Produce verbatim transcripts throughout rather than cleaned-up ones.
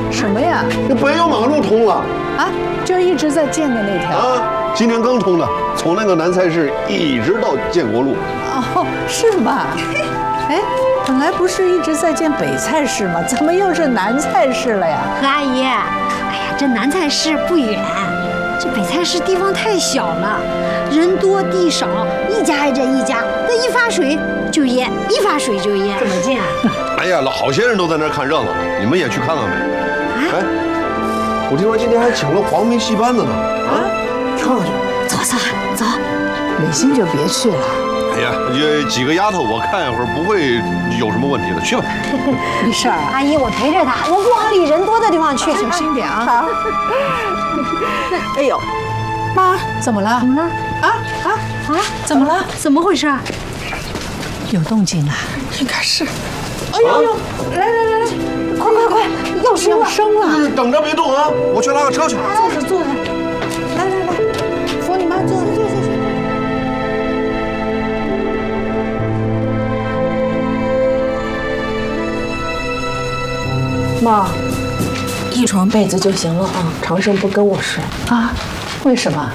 什么呀？ 那柏油马路通了啊，就一直在建的那条啊，今年刚通的，从那个南菜市一直到建国路。 哦，是吗？哎，本来不是一直在建北菜市吗？怎么又是南菜市了呀？ 何阿姨，哎呀，这南菜市不远，这北菜市地方太小了，人多地少，一家挨着一家，那一发水就淹，一发水就淹。 怎么建？ 哎呀，好些人都在那儿看热闹，你们也去看看呗。哎，我听说今天还请了黄梅戏班子呢。啊，看看去。 走走走， 美心就别去了。 哎呀，这几个丫头，我看一会儿不会有什么问题的，去吧。 没事儿啊， 阿姨，我陪着她，我不往里人多的地方去。 小心点啊。 好。 哎呦，妈，怎么了？ 怎么了？ 啊啊啊！怎么了？ 怎么回事？ 有动静了， 应该是。 哎呦呦，来来来来，快快快，要生了，生了！ 等着别动啊，我去拉个车去。 坐着坐着，来来来，扶你妈坐，坐坐坐。 妈，一床被子就行了啊，长生不跟我睡啊？为什么？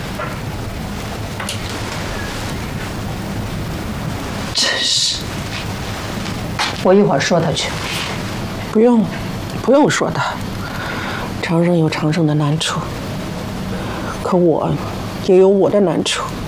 真是，我一会儿说他去。 不用，不用说他。长生有长生的难处，可我也有我的难处。